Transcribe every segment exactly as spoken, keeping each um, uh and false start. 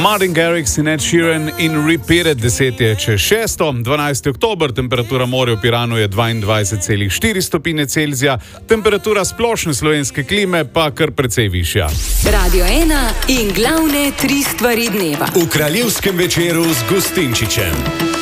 Martin Garrix in Ed Sheeran in Repeated, deset je čez šesto, dvanajsti oktober, temperatura morja v Piranu je dvaindvajset celih štiri stopinje Celzija, temperatura splošne slovenske klime pa kar precej višja. Radio ena in glavne tri stvari dneva. V kraljevskem večeru z Gustinčičem.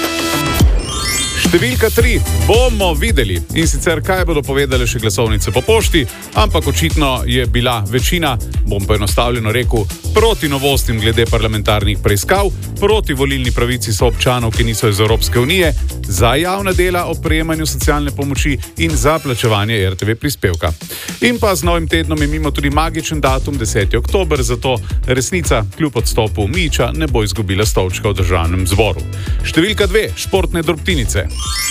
Številka tri. Bomo videli. In sicer, kaj bodo povedale še glasovnice po pošti, ampak očitno je bila večina, bom poenostavljeno rekel, proti novostim glede parlamentarnih preiskav, proti volilni pravici soobčanov, ki niso iz Evropske unije, za javna dela o prejemanju socialne pomoči in za plačevanje er te ve prispevka. In pa z novim tednom je mimo tudi magičen datum, deseti oktober, zato resnica kljub odstopu Mića ne bo izgubila stolčka v državnem zboru. Številka dve. Športne drobtinice.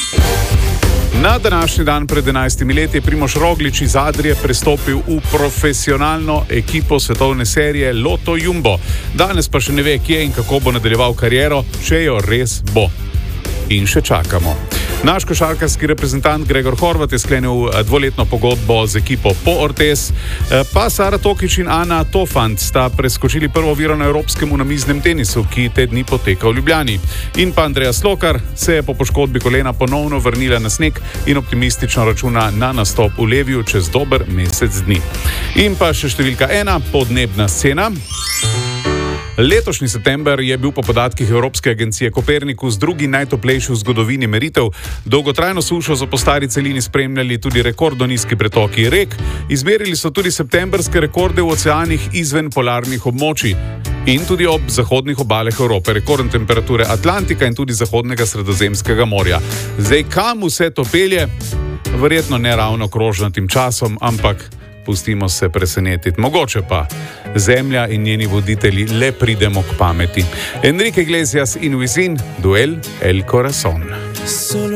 Na današnji dan pred enajstimi leti je Primož Roglič iz Adrije prestopil v profesionalno ekipo svetovne serije Lotto Jumbo. Danes pa še ne ve, kje in kako bo nadaljeval kariero, če jo res bo. In še čakamo. Naš košarkarski reprezentant Gregor Horvat je sklenil dvoletno pogodbo z ekipo Po Ortez, pa Sara Tokič in Ana Tofant sta preskočili prvo oviro na evropskem namiznem tenisu, ki te dni poteka v Ljubljani. In pa Andreja Slokar se je po poškodbi kolena ponovno vrnila na sneg in optimistično računa na nastop v Leviju čez dober mesec dni. In pa še številka ena, podnebna scena. Letošnji september je bil po podatkih Evropske agencije Copernicus drugi najtoplejši v zgodovini meritev. Dolgotrajno sušo so po stari celini spremljali tudi rekordno nizki pretoki rek, izmerili so tudi septemberske rekorde v oceanih izven polarnih območij in tudi ob zahodnih obalah Evrope, rekordne temperature Atlantika in tudi zahodnega Sredozemskega morja. Zdaj, kam vse to pelje? Verjetno ne ravno krožnatim časom, ampak pustimo se presenetiti. Mogoče pa Zemlja in njeni voditelji le pridemo k pameti. Enrique Iglesias in Wisin, Duel El Corazón.